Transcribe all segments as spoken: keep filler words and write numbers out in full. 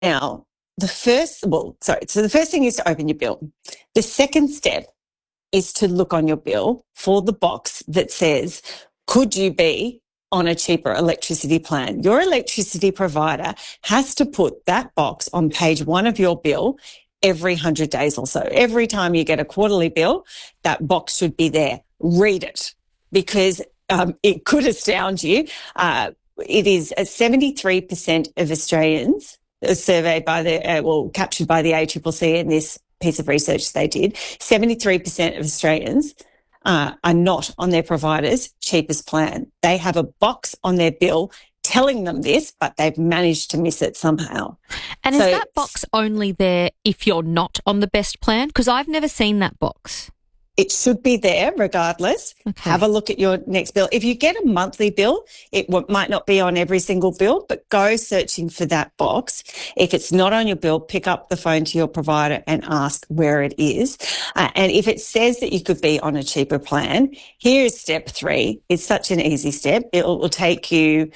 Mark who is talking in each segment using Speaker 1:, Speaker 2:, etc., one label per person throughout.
Speaker 1: Now, the first, well, sorry, so the first thing is to open your bill. The second step is to look on your bill for the box that says, could you be on a cheaper electricity plan? Your electricity provider has to put that box on page one of your bill every one hundred days or so. Every time you get a quarterly bill, that box should be there. Read it, because um, it could astound you. Uh, it is uh, seventy-three percent of Australians surveyed by the, uh, well, captured by the A C C C in this piece of research they did. seventy-three percent of Australians uh, are not on their provider's cheapest plan. They have a box on their bill telling them this, but they've managed to miss it somehow.
Speaker 2: And
Speaker 1: so,
Speaker 2: is that box only there if you're not on the best plan? Because I've never seen that box.
Speaker 1: It should be there regardless. Okay. Have a look at your next bill. If you get a monthly bill, it w- might not be on every single bill, but go searching for that box. If it's not on your bill, pick up the phone to your provider and ask where it is. Uh, and if it says that you could be on a cheaper plan, here's step three. It's such an easy step. It will take you,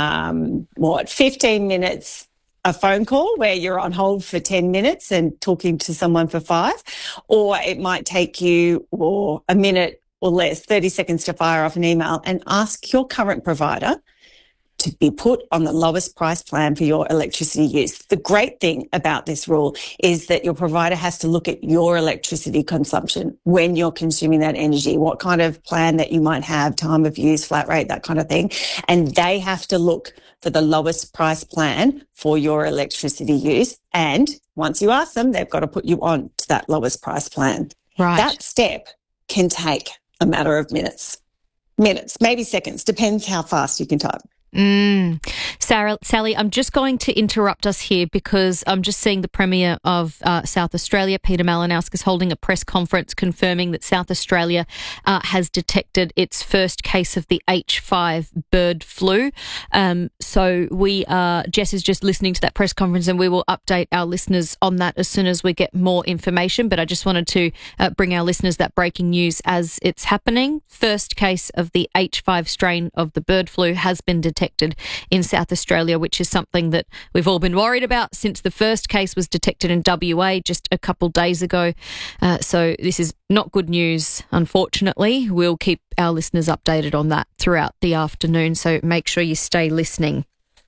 Speaker 1: um, what, fifteen minutes, a phone call where you're on hold for ten minutes and talking to someone for five, or it might take you or a minute or less, thirty seconds to fire off an email and ask your current provider to be put on the lowest price plan for your electricity use. The great thing about this rule is that your provider has to look at your electricity consumption when you're consuming that energy, what kind of plan that you might have, time of use, flat rate, that kind of thing. And they have to look for the lowest price plan for your electricity use. And once you ask them, they've got to put you on to that lowest price plan.
Speaker 2: Right.
Speaker 1: That step can take a matter of minutes, minutes, maybe seconds, depends how fast you can type.
Speaker 2: Mm. Sarah, Sally, I'm just going to interrupt us here because I'm just seeing the Premier of uh, South Australia, Peter Malinauskas, holding a press conference confirming that South Australia uh, has detected its first case of the H five bird flu. Um, so we are, Jess is just listening to that press conference and we will update our listeners on that as soon as we get more information. But I just wanted to uh, bring our listeners that breaking news as it's happening. First case of the H five strain of the bird flu has been detected detected in South Australia, which is something that we've all been worried about since the first case was detected in W A just a couple days ago. Uh, so this is not good news, unfortunately. We'll keep our listeners updated on that throughout the afternoon, so make sure you stay listening.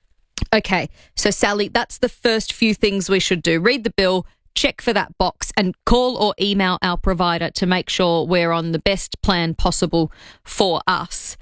Speaker 2: Okay, so Sally, that's the first few things we should do. Read the bill, check for that box and call or email our provider to make sure we're on the best plan possible for us.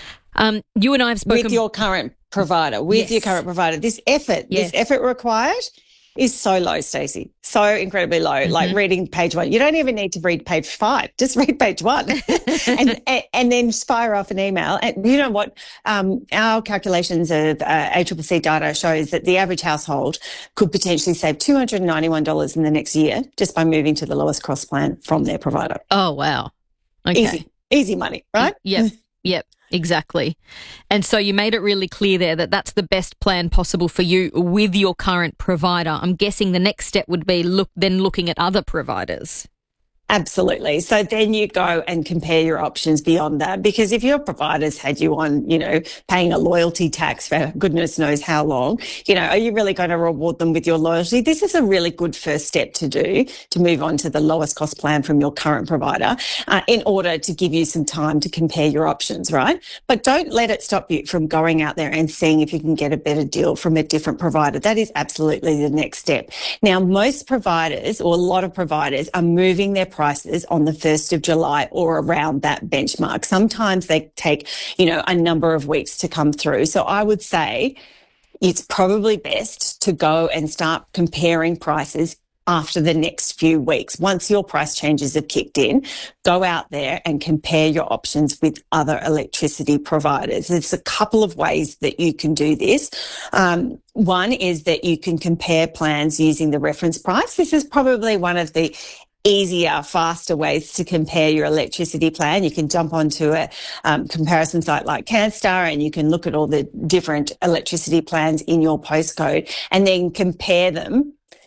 Speaker 2: Um, you and I have spoken...
Speaker 1: With your current provider, with
Speaker 2: yes.
Speaker 1: your current provider. This effort,
Speaker 2: yes.
Speaker 1: this effort required is so low, Stacey, so incredibly low, mm-hmm. like reading page one. You don't even need to read page five, just read page one and, and and then fire off an email. And you know what? Um, our calculations of uh, A C C C data shows that the average household could potentially save two hundred ninety-one dollars in the next year just by moving to the lowest cost plan from their provider.
Speaker 2: Oh, wow. Okay.
Speaker 1: Easy, easy money, right?
Speaker 2: Yep, yep. Exactly. And so you made it really clear there that that's the best plan possible for you with your current provider. I'm guessing the next step would be look then looking at other providers.
Speaker 1: Absolutely. So then you go and compare your options beyond that, because if your providers had you on, you know, paying a loyalty tax for goodness knows how long, you know, are you really going to reward them with your loyalty? This is a really good first step to do to move on to the lowest cost plan from your current provider uh, in order to give you some time to compare your options, right? But don't let it stop you from going out there and seeing if you can get a better deal from a different provider. That is absolutely the next step. Now, most providers or a lot of providers are moving their prices on the first of July or around that benchmark. Sometimes they take, you know, a number of weeks to come through. So I would say it's probably best to go and start comparing prices after the next few weeks. Once your price changes have kicked in, go out there and compare your options with other electricity providers. There's a couple of ways that you can do this. Um, one is that you can compare plans using the reference price. This is probably one of the easier, faster ways to compare your electricity plan. You can jump onto a um, comparison site like CanStar and you can look at all the different electricity plans in your postcode and then compare them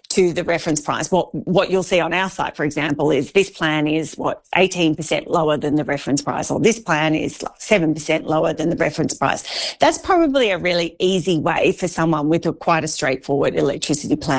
Speaker 1: to the reference price. What what you'll see on our site, for example, is this plan is what eighteen percent lower than the reference price, or this plan is like seven percent lower than the reference price. That's probably a really easy way for someone with a quite a straightforward electricity plan